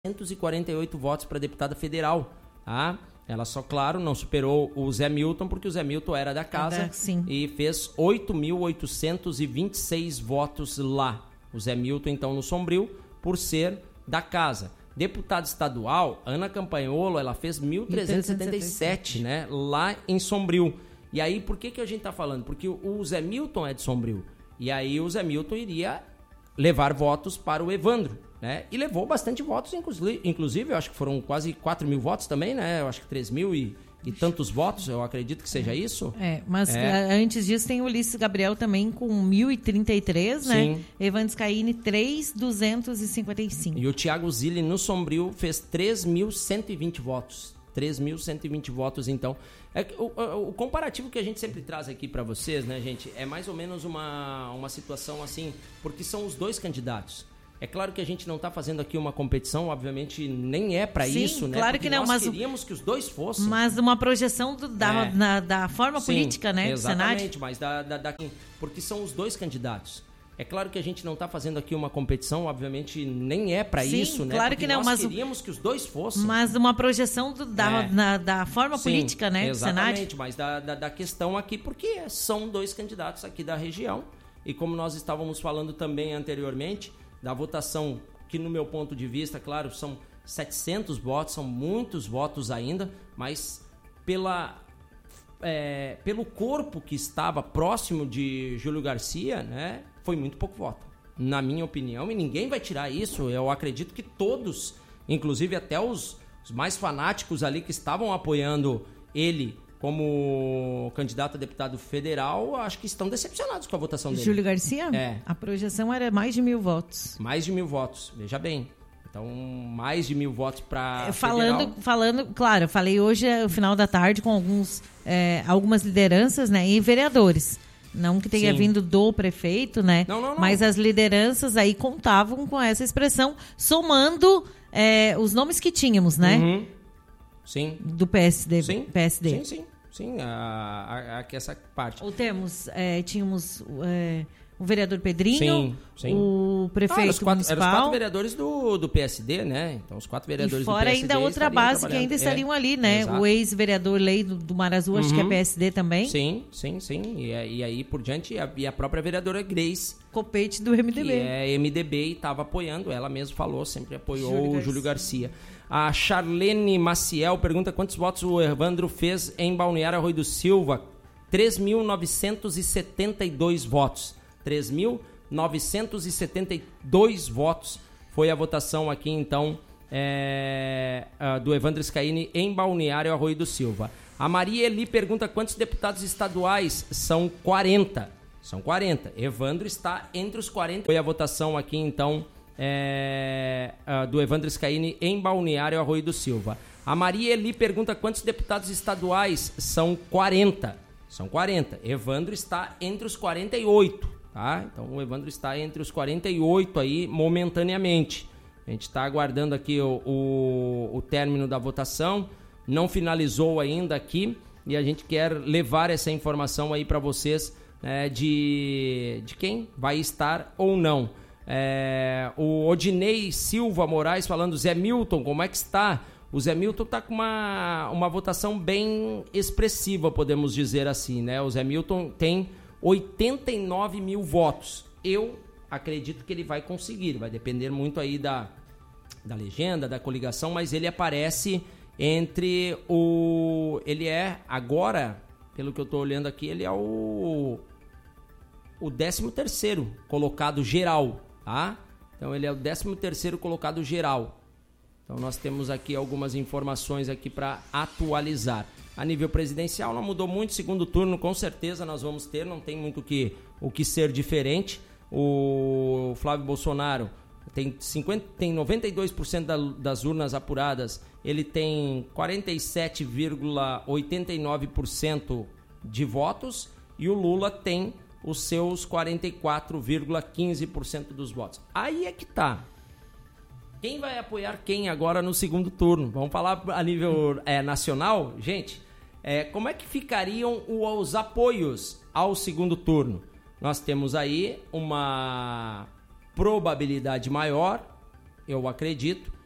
148 votos para deputada federal, tá? Ela só, claro, não superou o Zé Milton, porque o Zé Milton era da casa e fez 8.826 votos lá. O Zé Milton, então, no Sombrio, por ser da casa. Deputada estadual, Ana Campagnolo, ela fez 1.377, né? Lá em Sombrio. E aí, por que a gente tá falando? Porque o Zé Milton é de Sombrio. E aí o Zé Milton iria levar votos para o Evandro, né? E levou bastante votos, inclusive, eu acho que foram quase 4 mil votos também, né? Eu acho que 3 mil e tantos votos, eu acredito que seja isso. Mas antes disso tem o Ulisses Gabriel também com 1.033, né? Sim. Evandro Scaini, 3.255. E o Thiago Zilli no Sombrio fez 3.120 votos. 3.120 votos, então. O comparativo que a gente sempre traz aqui para vocês, né, gente, é mais ou menos uma situação assim, porque são os dois candidatos. É claro que a gente não está fazendo aqui uma competição, obviamente nem é para isso, né? Claro, porque que não, nós queríamos que os dois fossem. Mas uma projeção da forma política, né? Exatamente, mas porque são os dois candidatos. É claro que a gente não está fazendo aqui uma competição, obviamente nem é para isso, né? Claro, porque que não, nós queríamos que os dois fossem. Mas uma projeção da forma política, né? Exatamente, mas da questão aqui, porque são dois candidatos aqui da região. E como nós estávamos falando também anteriormente, da votação, que no meu ponto de vista, claro, são 700 votos, são muitos votos ainda, mas pelo corpo que estava próximo de Júlio Garcia, né, foi muito pouco voto, na minha opinião, e ninguém vai tirar isso. Eu acredito que todos, inclusive até os mais fanáticos ali que estavam apoiando ele como candidato a deputado federal, acho que estão decepcionados com a votação dele. Júlio Garcia? A projeção era mais de 1.000 votos. Mais de 1.000 votos, veja bem. Então, mais de 1.000 votos para falando, claro, eu falei hoje, no final da tarde, com algumas lideranças, né, e vereadores. Não que tenha vindo do prefeito, né? Não. Mas as lideranças aí contavam com essa expressão, somando os nomes que tínhamos, né? Uhum. Sim. Do PSD. PSD. Sim, aqui essa parte. Ou tínhamos o vereador Pedrinho, o prefeito municipal. Eram os 4 vereadores do PSD, né? Então, os 4 vereadores do PSD. E fora ainda outra base que ainda estariam ali, né? Exato. O ex-vereador Lei do Marazu, acho que é PSD também. Sim. E aí por diante, e a própria vereadora Grace Copete do MDB. Que é MDB e estava apoiando, ela mesma falou, sempre apoiou o Júlio Garcia. A Charlene Maciel pergunta quantos votos o Evandro fez em Balneário Arroio do Silva. 3.972 votos. 3.972 votos foi a votação aqui, então, do Evandro Scaini em Balneário Arroio do Silva. A Maria Eli pergunta quantos deputados estaduais. São 40. São 40. Evandro está entre os 40. Foi a votação aqui, então, do Evandro Scaini em Balneário Arroio do Silva. A Maria Eli pergunta quantos deputados estaduais. São 40. São 40. Evandro está entre os 48. Tá? Então o Evandro está entre os 48 aí momentaneamente. A gente está aguardando aqui o término da votação, não finalizou ainda aqui e a gente quer levar essa informação aí para vocês, de quem vai estar ou não. O Odinei Silva Moraes falando, Zé Milton, como é que está? O Zé Milton está com uma votação bem expressiva, podemos dizer assim, né? O Zé Milton tem 89 mil votos. Eu acredito que ele vai conseguir, vai depender muito aí da legenda, da coligação, mas ele aparece entre ele é agora, pelo que eu estou olhando aqui, ele é o 13º colocado geral, tá? Então ele é o 13º colocado geral. Então nós temos aqui algumas informações aqui para atualizar. A nível presidencial não mudou muito, segundo turno com certeza nós vamos ter, não tem muito o que ser diferente. O Flávio Bolsonaro tem 92% das urnas apuradas, ele tem 47,89% de votos e o Lula tem os seus 44,15% dos votos. Aí é que tá. Quem vai apoiar quem agora no segundo turno? Vamos falar a nível nacional? Gente, como é que ficariam os apoios ao segundo turno? Nós temos aí uma probabilidade maior, eu acredito,